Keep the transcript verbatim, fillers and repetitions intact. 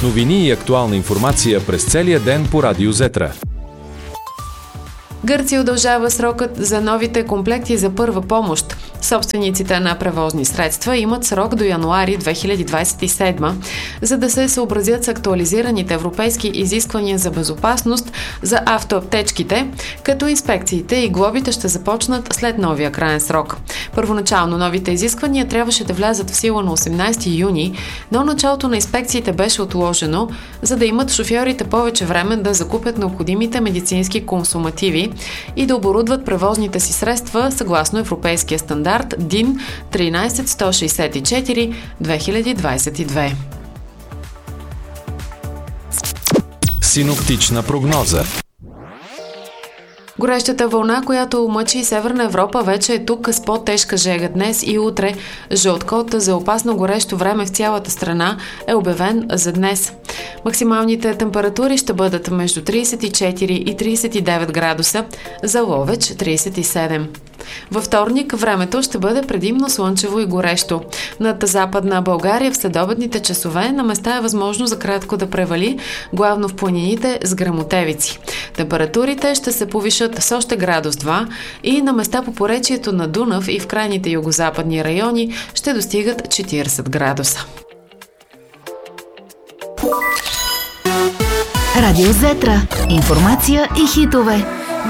Новини и актуална информация през целия ден по Радио Зетра. Гърция удължава срокът за новите комплекти за първа помощ. Собствениците на превозни средства имат срок до януари две хиляди двадесет и седма, за да се съобразят с актуализираните европейски изисквания за безопасност за автоаптечките, като инспекциите и глобите ще започнат след новия краен срок. Първоначално новите изисквания трябваше да влязат в сила на осемнадесети юни, но началото на инспекциите беше отложено, за да имат шофьорите повече време да закупят необходимите медицински консумативи и да оборудват превозните си средства съгласно европейския стандарт Д И Н тринадесет сто шестдесет и четири две хиляди двадесет и две. Синоптична прогноза. Горещата вълна, която мъчи Северна Европа, вече е тук с по-тежка жега. Днес и утре жълт код за опасно горещо време в цялата страна е обявен за днес. Максималните температури ще бъдат между тридесет и четири и тридесет и девет градуса, за Ловеч тридесет и седем. Във вторник времето ще бъде предимно слънчево и горещо. Над Западна България в следобедните часове на места е възможно за кратко да превали, главно в планините с гръмотевици. Температурите ще се повишат с още градус два и на места по поречието на Дунав и в крайните югозападни райони ще достигат четиридесет градуса. Радио Зетра. Информация и хитове.